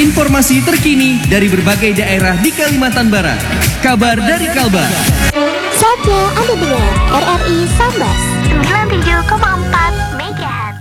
Informasi terkini dari berbagai daerah di Kalimantan Barat. Kabar dari Kalbar. Saatnya Anda dengar RRI Sambas 97,4 MHz.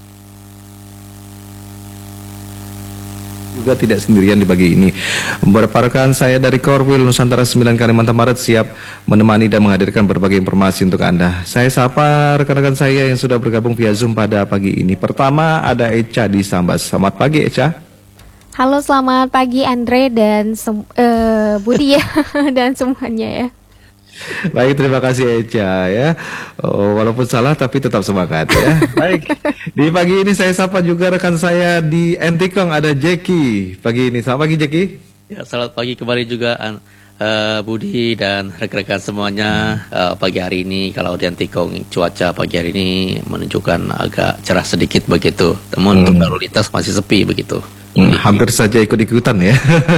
Juga tidak sendirian di pagi ini. Beberapa rekan saya dari Korwil Nusantara 9 Kalimantan Barat siap menemani dan menghadirkan berbagai informasi untuk Anda. Saya sapa rekan-rekan saya yang sudah bergabung via Zoom pada pagi ini. Pertama ada Echa di Sambas. Selamat pagi Echa. Halo, selamat pagi Andre dan Budi ya dan semuanya ya. Baik, terima kasih Echa ya. Walaupun salah tapi tetap semangat ya. Baik, di pagi ini saya sapa juga rekan saya di Entikong ada Jeki. Pagi ini, selamat pagi Jeki. Ya, selamat pagi kembali juga Budi dan rekan-rekan semuanya. Pagi hari ini kalau di Entikong cuaca pagi hari ini menunjukkan agak cerah sedikit begitu. Namun untuk lalu lintas masih sepi begitu. Hampir saja ikut-ikutan ya.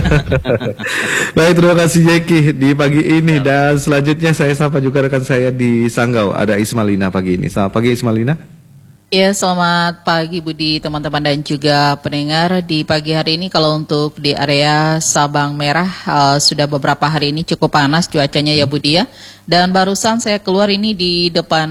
Baik, terima kasih Jeki di pagi ini. Dan selanjutnya saya sapa juga rekan saya di Sanggau ada Ismalina pagi ini. Selamat pagi Ismalina. Ya, selamat pagi Budi, teman-teman dan juga pendengar. Di pagi hari ini kalau untuk di area Sabang Merah sudah beberapa hari ini cukup panas cuacanya ya Budi ya. Dan barusan saya keluar ini di depan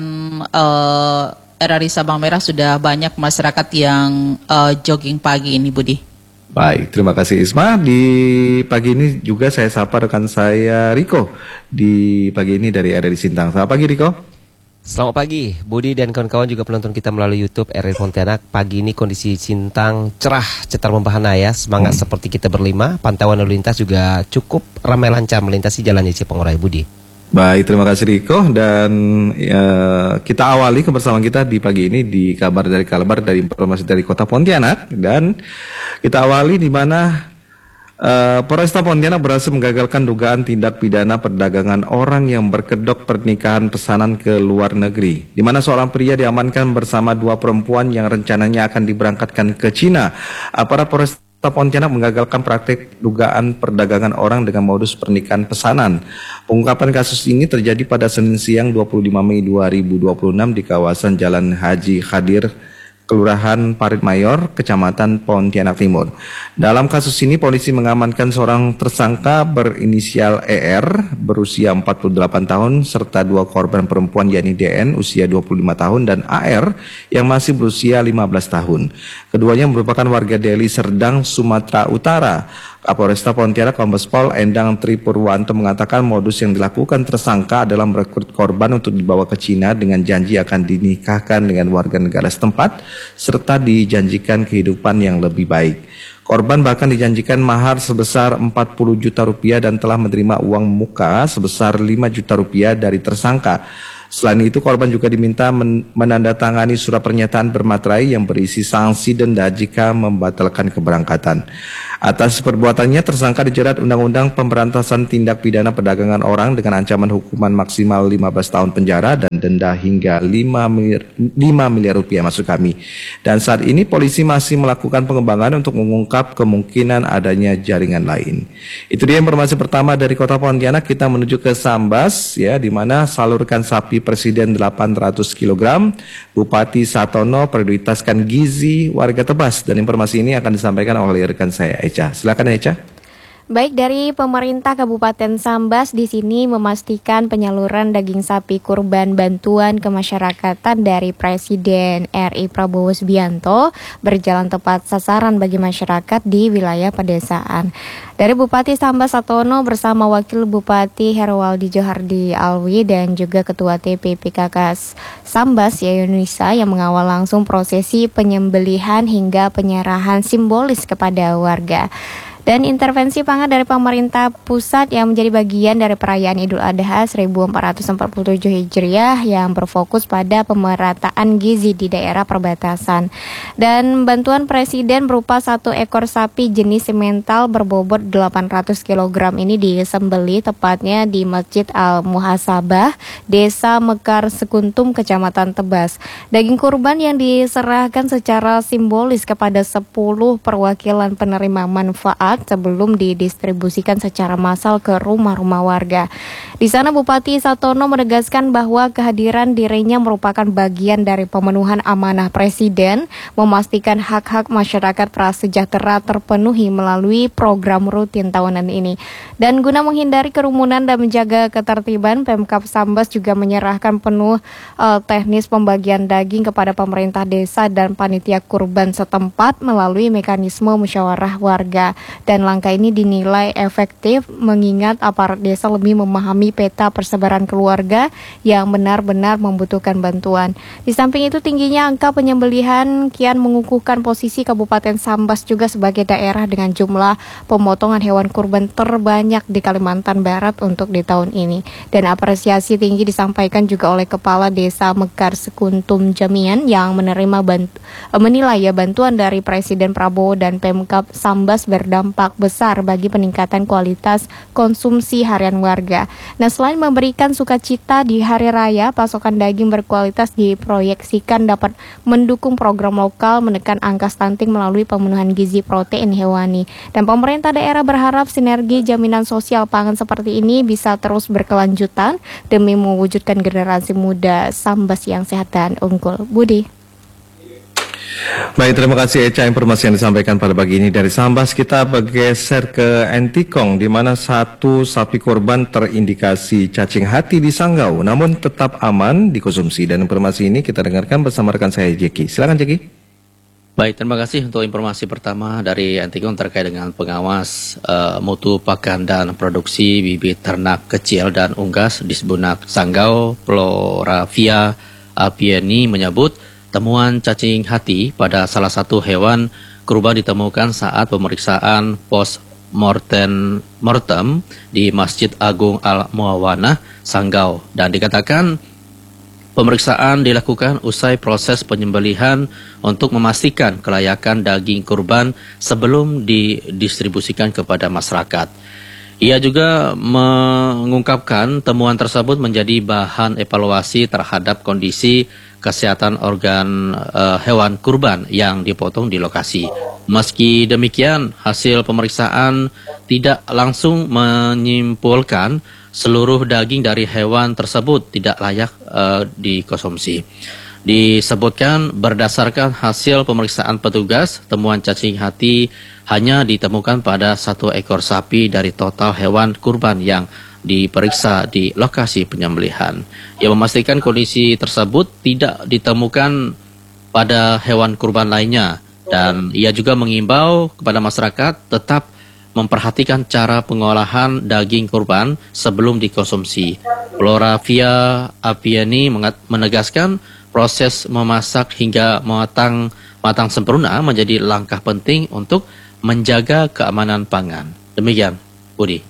RRI Sabang Merah sudah banyak masyarakat yang jogging pagi ini Budi. Baik, terima kasih Isma. Di pagi ini juga saya sapa rekan saya Riko di pagi ini dari RRI Sintang. Selamat pagi Riko. Selamat pagi Budi dan kawan-kawan juga penonton kita melalui YouTube RRI Pontianak. Pagi ini kondisi Sintang cerah, cetar membahana ya. Semangat seperti kita berlima. Pantauan lalu lintas juga cukup ramai lancar melintasi jalan Cipengorai Budi. Baik, terima kasih Riko. Dan kita awali kebersamaan kita di pagi ini di kabar dari Kalbar dari informasi dari Kota Pontianak. Dan kita awali di mana Polresta Pontianak berhasil menggagalkan dugaan tindak pidana perdagangan orang yang berkedok pernikahan pesanan ke luar negeri, di mana seorang pria diamankan bersama dua perempuan yang rencananya akan diberangkatkan ke Cina. Aparat Polresta Pontianak menggagalkan praktik dugaan perdagangan orang dengan modus pernikahan pesanan. Pengungkapan kasus ini terjadi pada Senin siang 25 Mei 2026 di kawasan Jalan Haji Khadir, Kelurahan Parit Mayor, Kecamatan Pontianak Timur. Dalam kasus ini polisi mengamankan seorang tersangka berinisial ER berusia 48 tahun serta dua korban perempuan yakni DN usia 25 tahun dan AR yang masih berusia 15 tahun. Keduanya merupakan warga Deli Serdang, Sumatera Utara. Kapolresta Pontianak Kombes Pol Endang Tri Purwanto mengatakan modus yang dilakukan tersangka adalah merekrut korban untuk dibawa ke Cina dengan janji akan dinikahkan dengan warga negara setempat serta dijanjikan kehidupan yang lebih baik. Korban bahkan dijanjikan mahar sebesar 40 juta rupiah dan telah menerima uang muka sebesar 5 juta rupiah dari tersangka. Selain itu, korban juga diminta menandatangani surat pernyataan bermaterai yang berisi sanksi denda jika membatalkan keberangkatan. Atas perbuatannya, tersangka dijerat Undang-Undang Pemberantasan Tindak Pidana Perdagangan Orang dengan ancaman hukuman maksimal 15 tahun penjara dan denda hingga 5 miliar rupiah maksud kami. Dan saat ini polisi masih melakukan pengembangan untuk mengungkap kemungkinan adanya jaringan lain. Itu dia informasi pertama dari Kota Pontianak. Kita menuju ke Sambas ya, di mana salurkan sapi Presiden 800 kg, Bupati Satono prioritaskan gizi warga Tebas, dan informasi ini akan disampaikan oleh rekan saya Echa. Silakan Echa. Baik, dari pemerintah Kabupaten Sambas di sini memastikan penyaluran daging sapi kurban bantuan kemasyarakatan dari Presiden RI Prabowo Subianto berjalan tepat sasaran bagi masyarakat di wilayah pedesaan. Dari Bupati Sambas Satono bersama Wakil Bupati Herwaldi Johardi Alwi dan juga Ketua TPPKK Sambas Yayunisa yang mengawal langsung prosesi penyembelihan hingga penyerahan simbolis kepada warga. Dan intervensi pangan dari pemerintah pusat yang menjadi bagian dari perayaan Idul Adha 1447 Hijriah yang berfokus pada pemerataan gizi di daerah perbatasan. Dan bantuan Presiden berupa 1 ekor sapi jenis simental berbobot 800 kg ini disembeli tepatnya di Masjid Al-Muhasabah, Desa Mekar Sekuntum, Kecamatan Tebas. Daging kurban yang diserahkan secara simbolis kepada 10 perwakilan penerima manfaat tempat sebelum didistribusikan secara massal ke rumah-rumah warga. Di sana Bupati Satono menegaskan bahwa kehadiran dirinya merupakan bagian dari pemenuhan amanah Presiden, memastikan hak-hak masyarakat prasejahtera terpenuhi melalui program rutin tahunan ini. Dan guna menghindari kerumunan dan menjaga ketertiban, Pemkab Sambas juga menyerahkan penuh teknis pembagian daging kepada pemerintah desa dan panitia kurban setempat melalui mekanisme musyawarah warga. Dan langkah ini dinilai efektif mengingat aparat desa lebih memahami peta persebaran keluarga yang benar-benar membutuhkan bantuan. Di samping itu, tingginya angka penyembelihan kian mengukuhkan posisi Kabupaten Sambas juga sebagai daerah dengan jumlah pemotongan hewan kurban terbanyak di Kalimantan Barat untuk di tahun ini. Dan apresiasi tinggi disampaikan juga oleh Kepala Desa Mekar Sekuntum Jamian yang menilai bantuan dari Presiden Prabowo dan Pemkab Sambas berdampak besar bagi peningkatan kualitas konsumsi harian warga. Nah, selain memberikan sukacita di Hari Raya, pasokan daging berkualitas diproyeksikan dapat mendukung program lokal menekan angka stunting melalui pemenuhan gizi protein hewani. Dan pemerintah daerah berharap sinergi jaminan sosial pangan seperti ini bisa terus berkelanjutan demi mewujudkan generasi muda Sambas yang sehat dan unggul. Budi. Baik, terima kasih Eca informasi yang disampaikan pada pagi ini dari Sambas. Kita bergeser ke Entikong, di mana satu sapi korban terindikasi cacing hati di Sanggau, namun tetap aman dikonsumsi. Dan informasi ini kita dengarkan bersama rekan saya Jeki. Silakan Jeki. Baik, terima kasih untuk informasi pertama dari Entikong terkait dengan pengawas mutu pakan dan produksi bibit ternak kecil dan unggas di Sebunak Sanggau, Floravia Apieni menyebut temuan cacing hati pada salah satu hewan kurban ditemukan saat pemeriksaan post-mortem di Masjid Agung Al-Muawanah, Sanggau. Dan dikatakan pemeriksaan dilakukan usai proses penyembelihan untuk memastikan kelayakan daging kurban sebelum didistribusikan kepada masyarakat. Ia juga mengungkapkan temuan tersebut menjadi bahan evaluasi terhadap kondisi kesehatan organ hewan kurban yang dipotong di lokasi. Meski demikian, hasil pemeriksaan tidak langsung menyimpulkan seluruh daging dari hewan tersebut tidak layak dikonsumsi. Disebutkan berdasarkan hasil pemeriksaan petugas, temuan cacing hati hanya ditemukan pada satu ekor sapi dari total hewan kurban yang diperiksa di lokasi penyembelihan. Ia memastikan kondisi tersebut tidak ditemukan pada hewan kurban lainnya, dan ia juga mengimbau kepada masyarakat tetap memperhatikan cara pengolahan daging kurban sebelum dikonsumsi. Floravia Apieni menegaskan proses memasak hingga matang sempurna menjadi langkah penting untuk menjaga keamanan pangan. Demikian, Budi.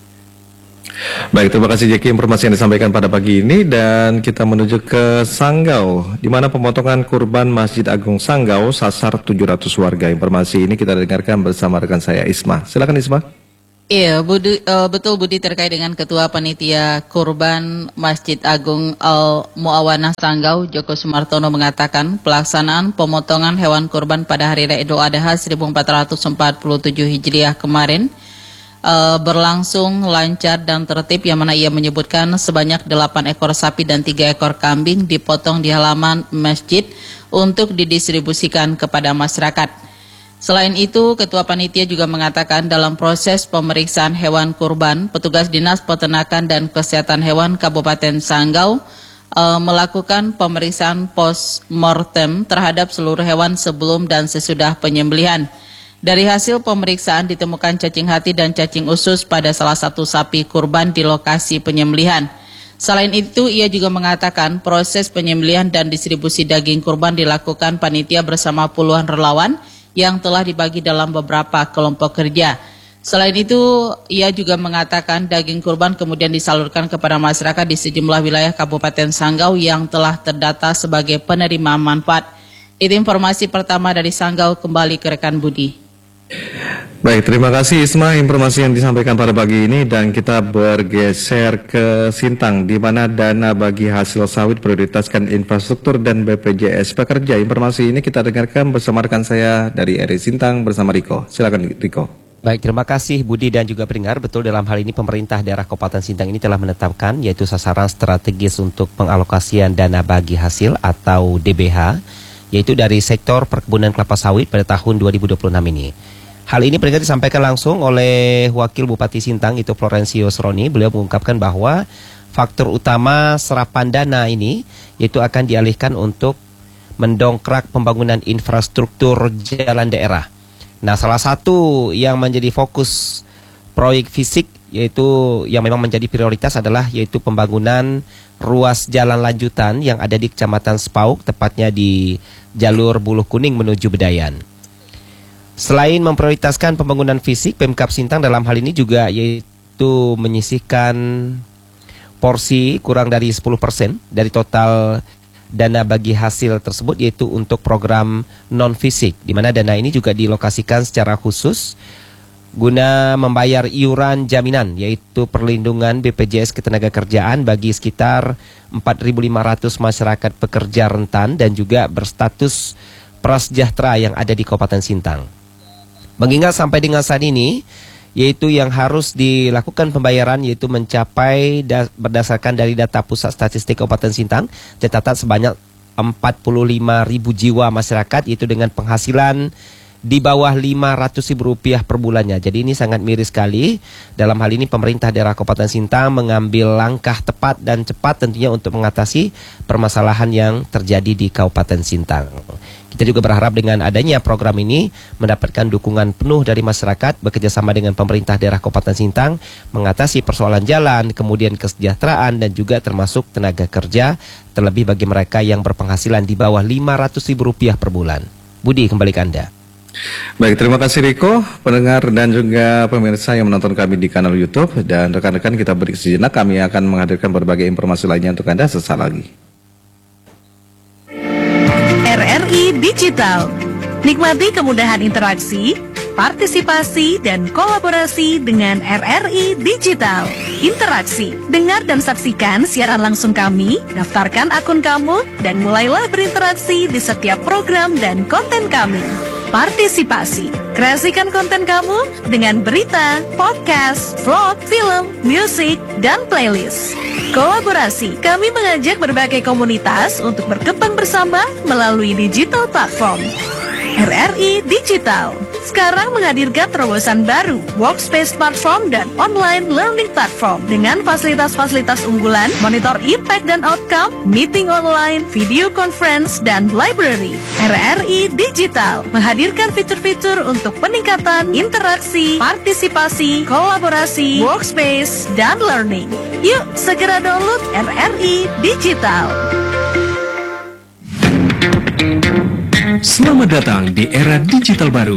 Baik, terima kasih Jeki informasi yang disampaikan pada pagi ini. Dan kita menuju ke Sanggau, di mana pemotongan kurban Masjid Agung Sanggau sasar 700 warga. Informasi ini kita dengarkan bersama rekan saya Isma. Silakan Isma. Iya, betul Budi, terkait dengan Ketua Panitia Kurban Masjid Agung Al-Muawanah Sanggau, Joko Sumartono mengatakan pelaksanaan pemotongan hewan kurban pada Hari Raya Idul Adha 1447 Hijriah kemarin berlangsung lancar dan tertib, yang mana ia menyebutkan sebanyak 8 ekor sapi dan 3 ekor kambing dipotong di halaman masjid untuk didistribusikan kepada masyarakat. Selain itu, Ketua Panitia juga mengatakan dalam proses pemeriksaan hewan kurban, petugas Dinas Peternakan dan Kesehatan Hewan Kabupaten Sanggau melakukan pemeriksaan post-mortem terhadap seluruh hewan sebelum dan sesudah penyembelihan. Dari hasil pemeriksaan ditemukan cacing hati dan cacing usus pada salah satu sapi kurban di lokasi penyembelihan. Selain itu, ia juga mengatakan proses penyembelihan dan distribusi daging kurban dilakukan panitia bersama puluhan relawan yang telah dibagi dalam beberapa kelompok kerja. Selain itu, ia juga mengatakan daging kurban kemudian disalurkan kepada masyarakat di sejumlah wilayah Kabupaten Sanggau yang telah terdata sebagai penerima manfaat. Itu informasi pertama dari Sanggau, kembali ke rekan Budi. Baik, terima kasih Isma informasi yang disampaikan pada pagi ini. Dan kita bergeser ke Sintang, di mana dana bagi hasil sawit prioritaskan infrastruktur dan BPJS Pekerja. Informasi ini kita dengarkan bersama rekan saya dari RI Sintang bersama Riko. Silakan Riko. Baik, terima kasih Budi dan juga pendengar. Betul, dalam hal ini pemerintah daerah Kabupaten Sintang ini telah menetapkan yaitu sasaran strategis untuk pengalokasian dana bagi hasil atau DBH, yaitu dari sektor perkebunan kelapa sawit pada tahun 2026 ini. Hal ini pendengar disampaikan langsung oleh Wakil Bupati Sintang itu Florencio Sroni. Beliau mengungkapkan bahwa faktor utama serapan dana ini yaitu akan dialihkan untuk mendongkrak pembangunan infrastruktur jalan daerah. Nah, salah satu yang menjadi fokus proyek fisik yaitu yang memang menjadi prioritas adalah yaitu pembangunan ruas jalan lanjutan yang ada di Kecamatan Sepauk, tepatnya di jalur Buluh Kuning menuju Bedayan. Selain memprioritaskan pembangunan fisik, Pemkab Sintang dalam hal ini juga yaitu menyisihkan porsi kurang dari 10% dari total dana bagi hasil tersebut, yaitu untuk program non-fisik, di mana dana ini juga dilokasikan secara khusus guna membayar iuran jaminan, yaitu perlindungan BPJS Ketenagakerjaan bagi sekitar 4.500 masyarakat pekerja rentan dan juga berstatus prasejahtera yang ada di Kabupaten Sintang. Mengingat sampai dengan saat ini, yaitu yang harus dilakukan pembayaran yaitu mencapai berdasarkan dari data Pusat Statistik Kabupaten Sintang, tercatat sebanyak 45.000 jiwa masyarakat yaitu dengan penghasilan di bawah Rp500.000 per bulannya. Jadi ini sangat miris sekali. Dalam hal ini pemerintah daerah Kabupaten Sintang mengambil langkah tepat dan cepat tentunya untuk mengatasi permasalahan yang terjadi di Kabupaten Sintang. Kita juga berharap dengan adanya program ini mendapatkan dukungan penuh dari masyarakat bekerjasama dengan pemerintah daerah Kabupaten Sintang mengatasi persoalan jalan, kemudian kesejahteraan dan juga termasuk tenaga kerja, terlebih bagi mereka yang berpenghasilan di bawah Rp500.000 per bulan. Budi, kembali ke Anda. Baik, terima kasih Riko, pendengar dan juga pemirsa yang menonton kami di kanal YouTube. Dan rekan-rekan, kita beri sejenak, kami akan menghadirkan berbagai informasi lainnya untuk Anda sesaat lagi. RRI Digital. Nikmati kemudahan interaksi, partisipasi, dan kolaborasi dengan RRI Digital. Interaksi, dengar dan saksikan siaran langsung kami, daftarkan akun kamu, dan mulailah berinteraksi di setiap program dan konten kami. Partisipasi, kreasikan konten kamu dengan berita, podcast, vlog, film, musik, dan playlist. Kolaborasi, kami mengajak berbagai komunitas untuk berkembang bersama melalui digital platform. RRI Digital sekarang menghadirkan terobosan baru, workspace platform dan online learning platform dengan fasilitas-fasilitas unggulan, monitor impact dan outcome, meeting online, video conference, dan library. RRI Digital menghadirkan fitur-fitur untuk peningkatan interaksi, partisipasi, kolaborasi, workspace, dan learning. Yuk, segera download RRI Digital. Selamat datang di era digital baru.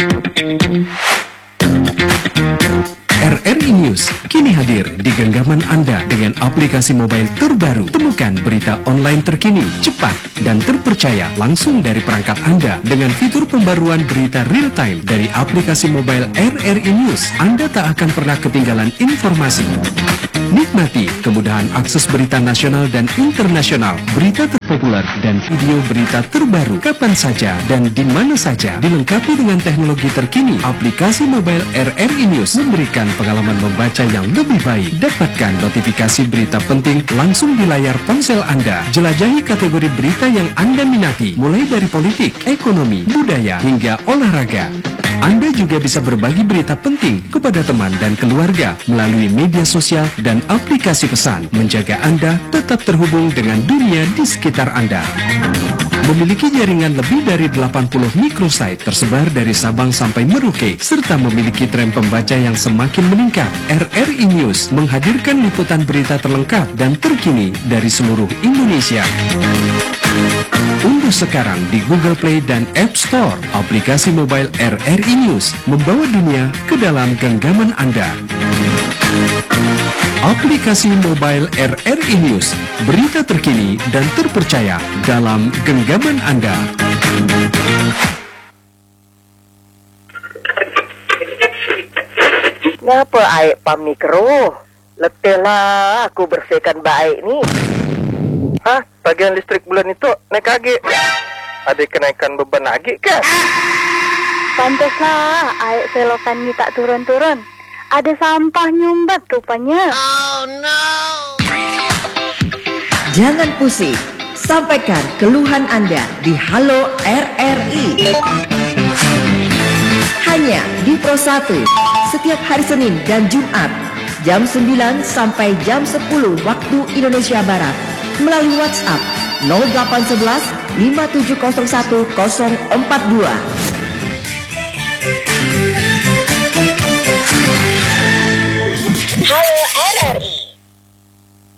RRI News kini hadir di genggaman Anda dengan aplikasi mobile terbaru. Temukan berita online terkini, cepat, dan terpercaya langsung dari perangkat Anda dengan fitur pembaruan berita real time dari aplikasi mobile RRI News. Anda tak akan pernah ketinggalan informasi. Nikmati kemudahan akses berita nasional dan internasional, berita terpopuler dan video berita terbaru kapan saja dan di mana saja, dilengkapi dengan teknologi terkini. Aplikasi mobile RRI News memberikan pengalaman membaca yang lebih baik. Dapatkan notifikasi berita penting langsung di layar ponsel Anda. Jelajahi kategori berita yang Anda minati, mulai dari politik, ekonomi, budaya, hingga olahraga. Anda juga bisa berbagi berita penting kepada teman dan keluarga melalui media sosial dan aplikasi pesan, menjaga Anda tetap terhubung dengan dunia di sekitar Anda. Memiliki jaringan lebih dari 80 microsite tersebar dari Sabang sampai Merauke, serta memiliki tren pembaca yang semakin meningkat. RRI News menghadirkan liputan berita terlengkap dan terkini dari seluruh Indonesia. Unduh sekarang di Google Play dan App Store aplikasi mobile RRI News, membawa dunia ke dalam genggaman Anda. Aplikasi mobile RRI News, berita terkini dan terpercaya dalam genggaman Anda. Ngapa aik pamikro? Letih lah aku bersihkan baik nih. Hah? Bagian listrik bulan itu naik lagi. Ada kenaikan beban lagi kan? Pantaslah air selokan ini tak turun-turun. Ada sampah nyumbat rupanya. Jangan pusing, sampaikan keluhan Anda di Halo RRI. Hanya di Pro 1, setiap hari Senin dan Jumat, jam 9 sampai jam 10 waktu Indonesia Barat, melalui WhatsApp 0811 5701 042.